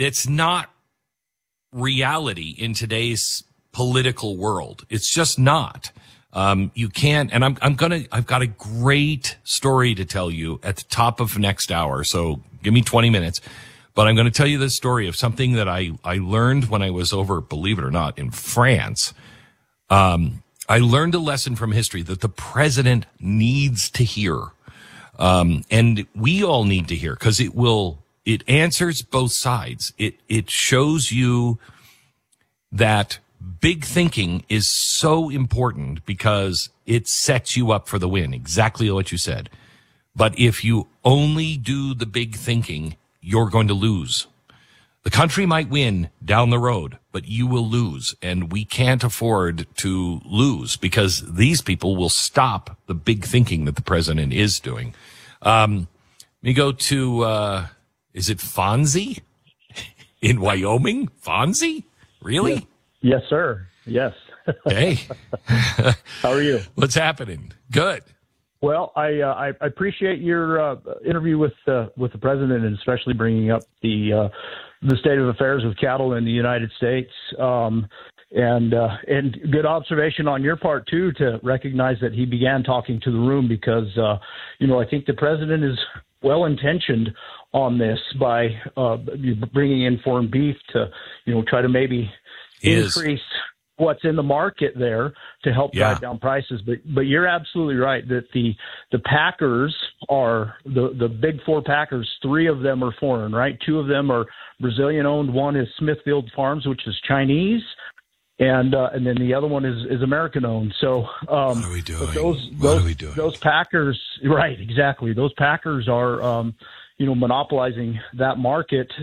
it's not reality in today's political world. It's just not. You can't, and I've got a great story to tell you at the top of next hour. So give me 20 minutes, but I'm going to tell you this story of something that I learned when I was over, believe it or not, in France. I learned a lesson from history that the president needs to hear. And we all need to hear, because it answers both sides. It shows you that big thinking is so important because it sets you up for the win. Exactly what you said. But if you only do the big thinking, you're going to lose. The country might win down the road, but you will lose. And we can't afford to lose, because these people will stop the big thinking that the president is doing. Let me go to, is it Fonzie in Wyoming? Fonzie? Really? Yes, sir. Yes. Hey. How are you? What's happening? Good. Well, I appreciate your interview with the president, and especially bringing up the state of affairs of cattle in the United States. And good observation on your part too, to recognize that he began talking to the room, because I think the president is well intentioned on this by bringing in foreign beef to try to maybe increase what's in the market there to help drive down prices. But you're absolutely right that the packers are the big four packers. 3 of them are foreign, right? 2 of them are Brazilian owned. One is Smithfield Farms, which is Chinese. And then the other one is American owned. So what are we doing? Those packers, right? Exactly. Those packers are monopolizing that market.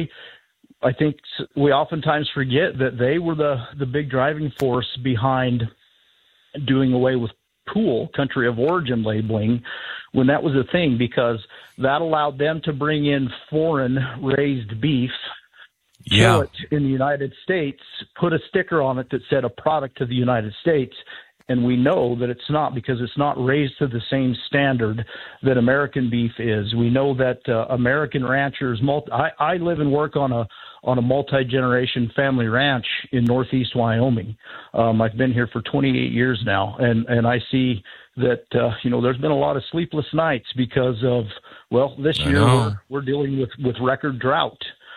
I think we oftentimes forget that they were the big driving force behind doing away with POOL, country of origin labeling, when that was a thing, because that allowed them to bring in foreign raised beef, kill it in the United States, put a sticker on it that said a product to the United States. And we know that it's not, because it's not raised to the same standard that American beef is. We know that American ranchers, I live and work on a multi-generation family ranch in northeast Wyoming. I've been here for 28 years now, and I see that there's been a lot of sleepless nights because of, this year we're dealing with record drought.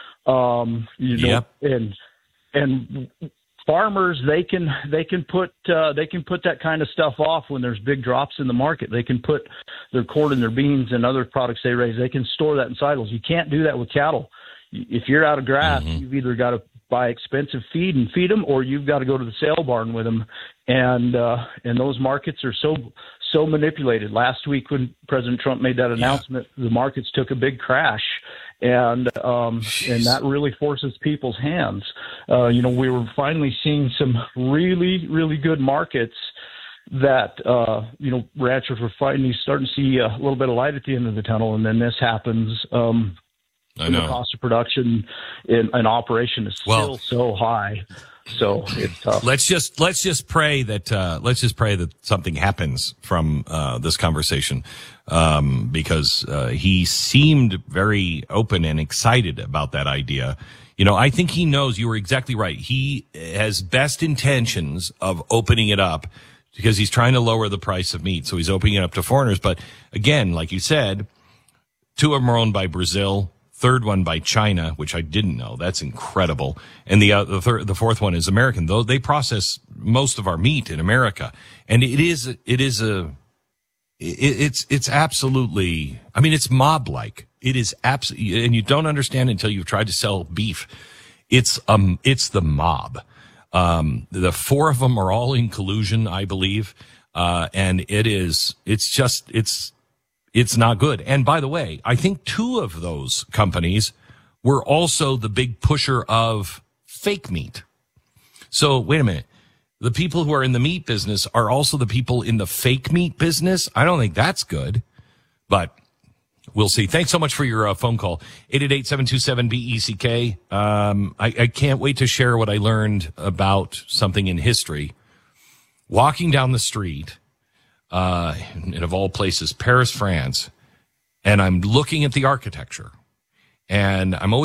And farmers, they can put that kind of stuff off when there's big drops in the market. They can put their corn and their beans and other products they raise. They can store that in silos. You can't do that with cattle. If you're out of grass, you've either got to buy expensive feed and feed them, or you've got to go to the sale barn with them. And those markets are so manipulated. Last week when President Trump made that announcement, the markets took a big crash. And that really forces people's hands. We were finally seeing some really, really good markets that, ranchers were finally starting to see a little bit of light at the end of the tunnel. And then this happens. I know. The cost of production in operation is still so high. So it's tough. Let's just pray that something happens from this conversation, because he seemed very open and excited about that idea. I think he knows. You were exactly right. He has best intentions of opening it up because he's trying to lower the price of meat. So he's opening it up to foreigners. But again, like you said, 2 of them are owned by Brazil. 3rd one by China, which I didn't know. That's incredible. And the 4th one is American, though they process most of our meat in America. And it's absolutely, it's mob-like. It is absolutely, and you don't understand until you've tried to sell beef. It's the mob. The 4 of them are all in collusion, I believe. And it's not good. And by the way, I think 2 of those companies were also the big pusher of fake meat. So wait a minute. The people who are in the meat business are also the people in the fake meat business. I don't think that's good, but we'll see. Thanks so much for your phone call. 888-727-BECK. I can't wait to share what I learned about something in history. Walking down the street, and of all places, Paris, France, and I'm looking at the architecture, and I'm always